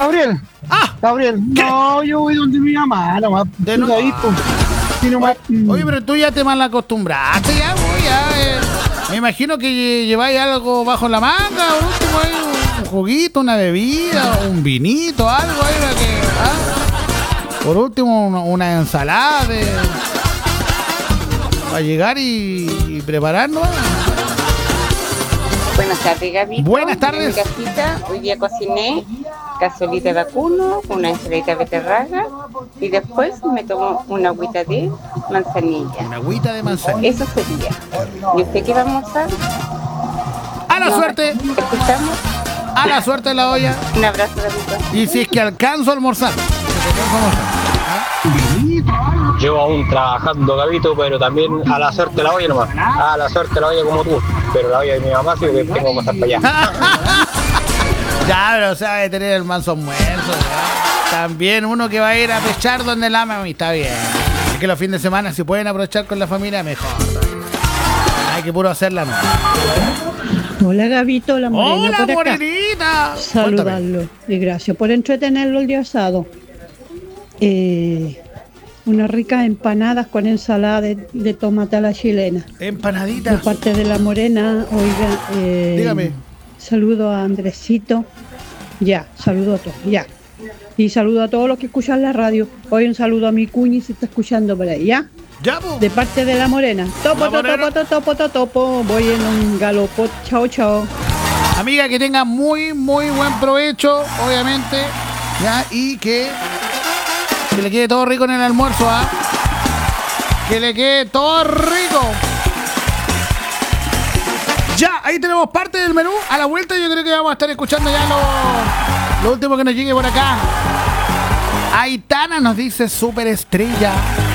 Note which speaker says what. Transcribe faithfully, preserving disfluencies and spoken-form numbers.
Speaker 1: Gabriel.
Speaker 2: ¡Ah!
Speaker 1: Gabriel.
Speaker 2: ¿Qué?
Speaker 1: No, yo voy donde mi mamá, nomás.
Speaker 2: De no-
Speaker 1: Tú ahí, pues. Sí, nomás, mm.
Speaker 2: Oye, pero tú ya te mal acostumbraste, ya, pues, ya. eh. Me imagino que lle- lleváis algo bajo la manga, por último, ahí, un juguito, una bebida, un vinito, algo ahí para que. ¿Ah? Por último, una, una ensalada de. Para llegar y, y prepararnos.
Speaker 3: Buenas tardes, Gabito.
Speaker 2: Buenas tardes.
Speaker 3: En mi casita, hoy día cociné cazuelita de vacuno, una ensaladita de beterraga y después me tomo una agüita de manzanilla.
Speaker 2: Una agüita de manzanilla.
Speaker 3: Eso sería. ¿Y usted qué va a almorzar?
Speaker 2: A la
Speaker 3: ¿Nos
Speaker 2: suerte,
Speaker 3: escuchamos?
Speaker 2: a la suerte la olla.
Speaker 3: Un abrazo, Gabito.
Speaker 2: Y si es que alcanzo a almorzar. Si es que alcanzo a almorzar.
Speaker 4: Yo aún trabajando, Gabito, pero también a la suerte la olla nomás. A la suerte la olla como tú. Pero la olla de mi mamá sí que tengo que pasar para allá.
Speaker 2: Ya, pero o sea, de tener el manso muerto. ¿Ya? También uno que va a ir a pechar donde la mami está bien. Es que los fines de semana, si pueden aprovechar con la familia, mejor. Hay que puro hacerla, ¿no?
Speaker 5: Hola Gabito, la morena
Speaker 2: ¡Hola,
Speaker 5: por acá.
Speaker 2: morenita!
Speaker 5: Saludarlo y gracias por entretenerlo el día sábado. Eh, unas ricas empanadas con ensalada de, de tomate a la chilena. De
Speaker 2: Empanaditas.
Speaker 5: parte de la morena, oiga, eh,
Speaker 2: Dígame.
Speaker 5: saludo a Andresito. Ya, saludo a todos, ya. Y saludo a todos los que escuchan la radio. Hoy un saludo a mi cuñi si está escuchando por ahí, ¿ya?
Speaker 2: Ya, po.
Speaker 5: De parte de la morena. Topo,
Speaker 2: La
Speaker 5: topo,
Speaker 2: morena.
Speaker 5: topo, topo, topo, topo. Voy en un galopo. Chao, chao.
Speaker 2: Amiga, que tenga muy, muy buen provecho, obviamente. Ya, y que, que le quede todo rico en el almuerzo, ¿ah? Que le quede todo rico. Ya, ahí tenemos parte del menú. A la vuelta yo creo que vamos a estar escuchando ya lo, lo último que nos llegue por acá. Aitana nos dice superestrella.